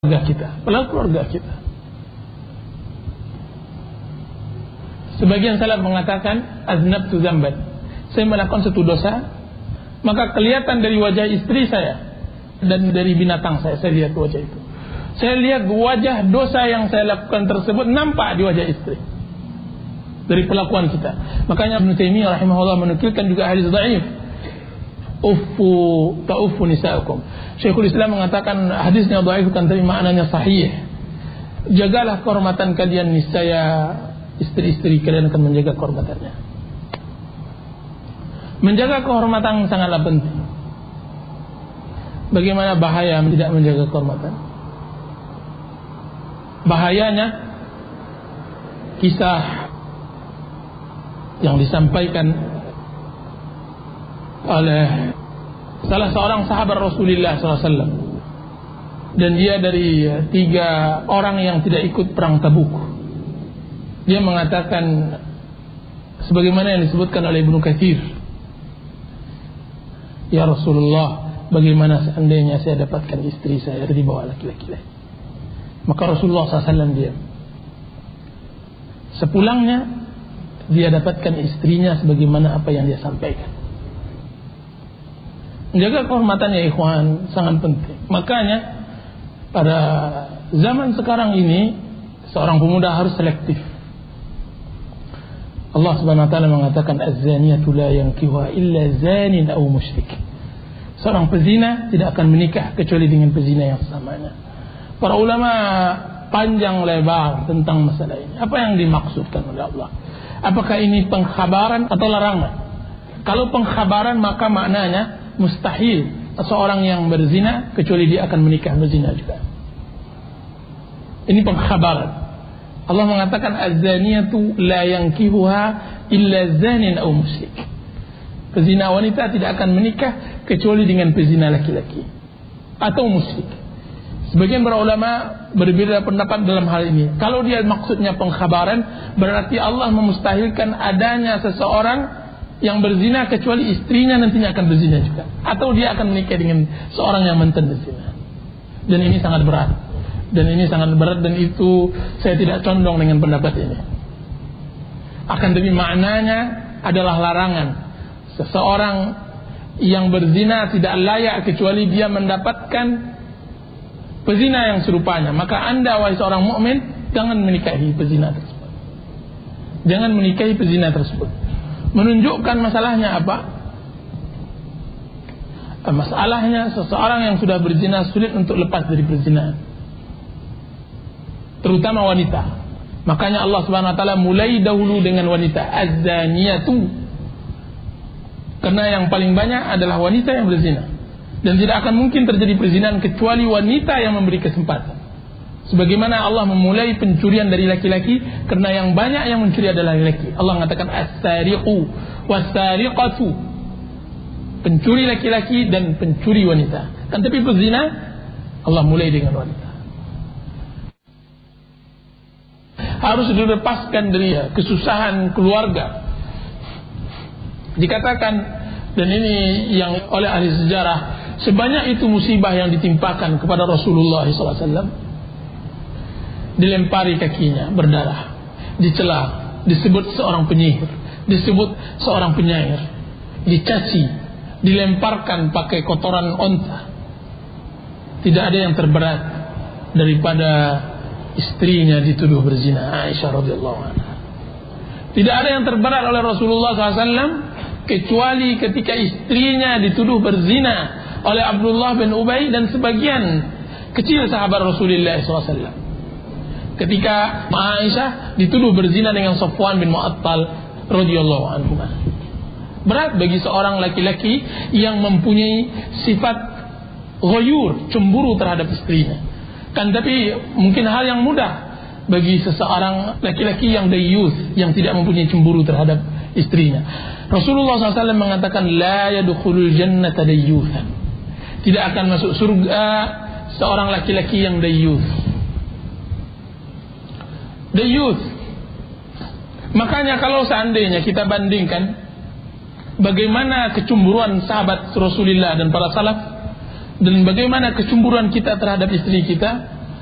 keluarga kita. Sebagian salaf mengatakan aznabtu dzamban, saya melakukan satu dosa, maka kelihatan dari wajah istri saya dan dari binatang saya lihat wajah itu. Saya lihat wajah dosa yang saya lakukan tersebut nampak di wajah istri dari perlakuan kita. Makanya Ibnu Taimiyah rahimahullah menukilkan juga hadis dhaif, ta'uffu nisa'ukum. Syekhul Islam mengatakan hadisnya dhaif kan, tapi maknanya sahih. Jagalah kehormatan kalian, niscaya istri-istri kalian akan menjaga kehormatannya. Menjaga kehormatan sangatlah penting. Bagaimana bahaya tidak menjaga kehormatan? Bahayanya kisah yang disampaikan oleh salah seorang sahabat Rasulullah SAW, dan dia dari 3 orang yang tidak ikut perang Tabuk. Dia mengatakan sebagaimana yang disebutkan oleh Ibnu Katsir, ya Rasulullah, bagaimana seandainya saya dapatkan istri saya di bawah laki-laki lain? Maka Rasulullah SAW diam. Sepulangnya dia dapatkan istrinya sebagaimana apa yang dia sampaikan. Menjaga kehormatan ya ikhwan sangat penting. Makanya pada zaman sekarang ini seorang pemuda harus selektif. Allah Subhanahu wa taala mengatakan az-zaniyatu la yankihuha illa zanin aw musyrik. Seorang pezina tidak akan menikah kecuali dengan pezina yang sesamanya. Para ulama panjang lebar tentang masalah ini. Apa yang dimaksudkan oleh Allah? Apakah ini pengkhabaran atau larangan? Kalau pengkhabaran maka maknanya mustahil seorang yang berzina kecuali dia akan menikah berzina juga. Ini pengkhabaran. Allah mengatakan az-zaniyatu la yankihuha illa zanin aw musyrik. Pezina wanita tidak akan menikah kecuali dengan pezina laki-laki atau musyrik. Sebagian para ulama berbeda pendapat dalam hal ini. Kalau dia maksudnya pengkhabaran, berarti Allah memustahilkan adanya seseorang yang berzina kecuali istrinya nantinya akan berzina juga, atau dia akan menikah dengan seorang yang mantan berzina. Dan ini sangat berat. Dan itu saya tidak condong dengan pendapat ini. Akan tetapi maknanya adalah larangan. Seseorang yang berzina tidak layak kecuali dia mendapatkan pezina yang serupanya. Maka Anda wahai seorang mukmin, jangan menikahi pezina tersebut. Jangan menikahi pezina tersebut. Menunjukkan masalahnya apa? Masalahnya seseorang yang sudah berzina sulit untuk lepas dari perzinahan, terutama wanita. Makanya Allah Subhanahu wa taala mulai dahulu dengan wanita, az-zaniyatu. Karena yang paling banyak adalah wanita yang berzina. Dan tidak akan mungkin terjadi perzinahan kecuali wanita yang memberi kesempatan. Sebagaimana Allah memulai pencurian dari laki-laki, karena yang banyak yang mencuri adalah laki-laki. Allah mengatakan as-sariqu was-sariqatu, pencuri laki-laki dan pencuri wanita. Kan tapi perzina Allah mulai dengan wanita. Harus dilepaskan dari kesusahan keluarga. Dikatakan, dan ini yang oleh ahli sejarah, sebanyak itu musibah yang ditimpakan kepada Rasulullah SAW. Dilempari kakinya berdarah, dicela, disebut seorang penyihir, disebut seorang penyair, dicaci, dilemparkan pakai kotoran onta. Tidak ada yang terberat daripada istrinya dituduh berzina, Aisyah radhiyallahu anha. Tidak ada yang terberat oleh Rasulullah SAW kecuali ketika istrinya dituduh berzina oleh Abdullah bin Ubay dan sebagian kecil sahabat Rasulullah SAW. Ketika Aisyah dituduh berzina dengan Safwan bin Mu'attal radhiyallahu anhu. Berat bagi seorang laki-laki yang mempunyai sifat ghayur, cemburu terhadap istrinya. Kan tapi mungkin hal yang mudah bagi seseorang laki-laki yang dayyus, yang tidak mempunyai cemburu terhadap istrinya. Rasulullah SAW mengatakan la yadkhulul jannata dayyusan. Tidak akan masuk surga seorang laki-laki yang dayyus. Dayyus. Makanya kalau seandainya kita bandingkan bagaimana kecemburuan sahabat Rasulullah dan para salaf, dan bagaimana kecemburuan kita terhadap istri kita,